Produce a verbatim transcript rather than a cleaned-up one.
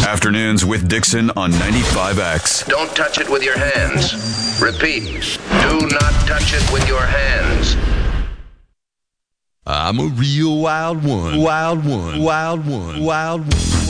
Afternoons with Dixon on ninety-five X. Don't touch it with your hands. Repeat, do not touch it with your hands. I'm a real wild one, wild one, wild one, wild one.